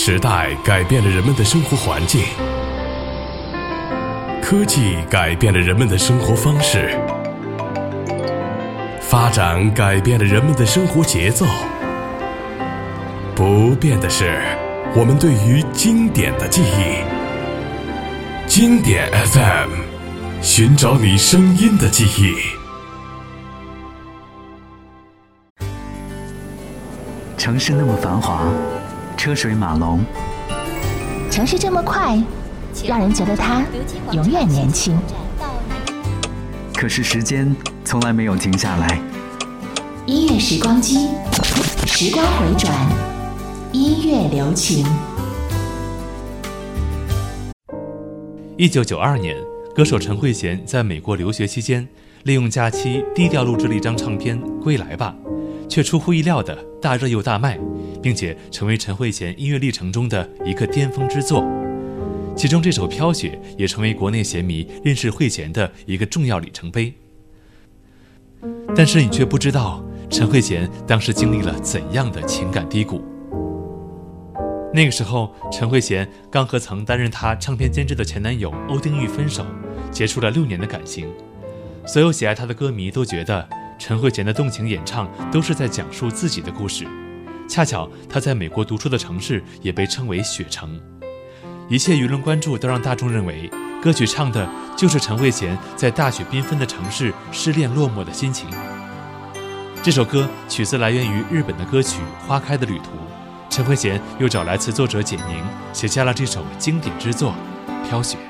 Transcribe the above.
时代改变了人们的生活环境，科技改变了人们的生活方式，发展改变了人们的生活节奏。不变的是我们对于经典的记忆。经典 FM， 寻找你声音的记忆。 城市那么繁华，车水马龙， 城市这么快，让人觉得它永远年轻。 可是时间从来没有停下来。 音乐时光机，时光回转，音乐留情。 1992年，歌手陈慧娴在美国留学期间，利用假期低调录制了一张唱片《归来吧》，却出乎意料的大热又大卖，并且成为陈慧娴音乐历程中的一个巅峰之作。其中这首《飘雪》也成为国内弦迷认识慧娴的一个重要里程碑。但是你却不知道，陈慧娴当时经历了怎样的情感低谷。那个时候，陈慧娴刚和曾担任她唱片监制的前男友欧丁玉分手，结束了6年的感情。所有喜爱她的歌迷都觉得陈慧娴的动情演唱都是在讲述自己的故事。恰巧她在美国读书的城市也被称为雪城。一切舆论关注都让大众认为，歌曲唱的就是陈慧娴在大雪缤纷的城市失恋落寞的心情。这首歌曲子来源于日本的歌曲《花开的旅途》，陈慧娴又找来词作者简宁，写下了这首经典之作《飘雪》。